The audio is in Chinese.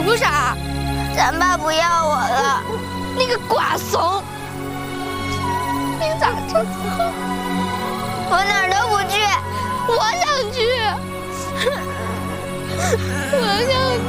出啥？ 咱爸不要我了。 那个瓜怂！你咋这么好？ 我哪儿都不去。 我想去，我想去。